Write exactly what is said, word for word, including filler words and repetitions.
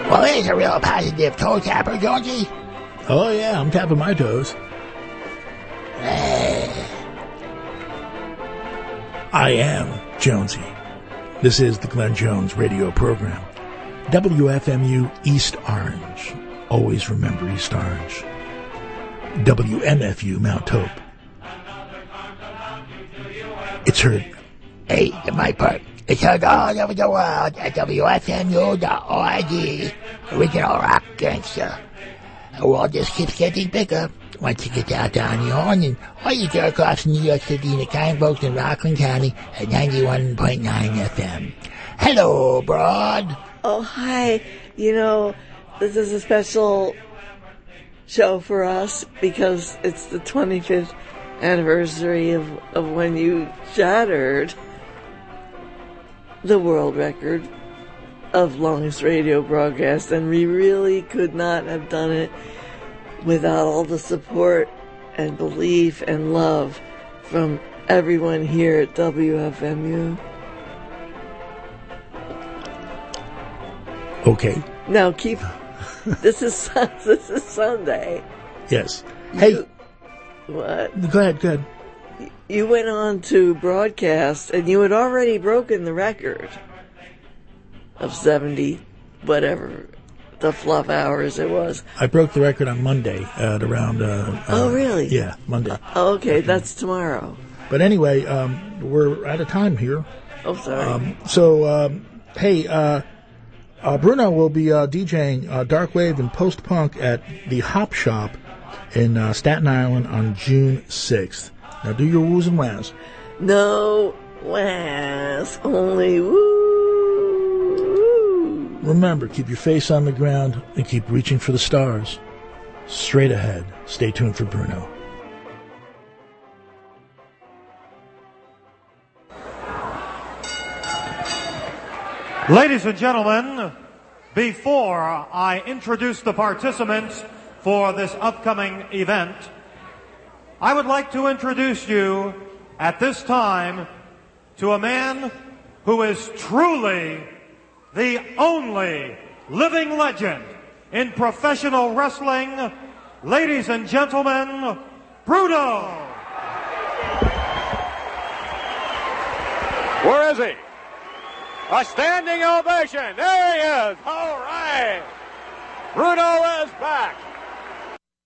Well, he's a real positive toe tapper, Jonesy. Oh, yeah, I'm tapping my toes. I am Jonesy. This is the Glenn Jones radio program. W F M U East Orange. Always remember East Orange. W M F U Mount Hope. It's heard. Hey, the my part. It's heard all over the world at W F M U dot org. Original rock gangster. The world just keeps getting bigger. Once you get out there on your own, and all you jerk offs in New York City and the kind folks in Rockland County at ninety-one point nine F M. Hello, Broad. Oh, hi. You know, this is a special show for us because it's the twenty-fifth anniversary of, of when you shattered the world record of longest radio broadcast, and we really could not have done it without all the support and belief and love from everyone here at W F M U. Okay. Now keep. This is this is Sunday. Yes. Hey. You, what? Go ahead. Go ahead. You went on to broadcast, and you had already broken the record of seventy, whatever the fluff hours it was. I broke the record on Monday at around. Uh, oh, uh, really? Yeah, Monday. Uh, okay, that's tomorrow. But anyway, um, we're out of time here. Oh, sorry. Um, so, um, hey, uh, uh, Bruno will be uh, DJing uh, Dark Wave and Post Punk at the Hop Shop in uh, Staten Island on June sixth. Now, do your woos and wahs. No wahs, only woo. Remember, keep your face on the ground and keep reaching for the stars. Straight ahead. Stay tuned for Bruno. Ladies and gentlemen, before I introduce the participants for this upcoming event, I would like to introduce you at this time to a man who is truly the only living legend in professional wrestling. Ladies and gentlemen, Bruno. Where is he? A standing ovation. There he is. All right. Bruno is back.